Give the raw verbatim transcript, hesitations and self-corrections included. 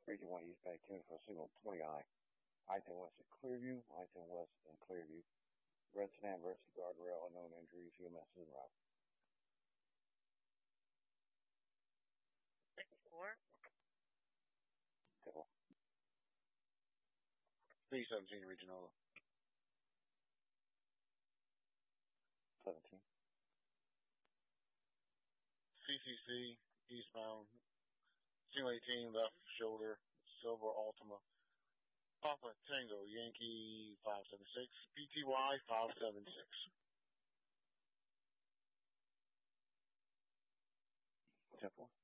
Region one East Bank, ten for signal twenty I. I ten West at Clearview, I ten West and Clearview. Red Sedan versus guardrail, unknown injuries, U M S is en route. Four. Cool. three seventeen Regional. seventeen. C C C, eastbound. Signal eighteen, left shoulder, Silver Altima. Papa Tango, Yankee five seven six, P T Y five seven six. ten four.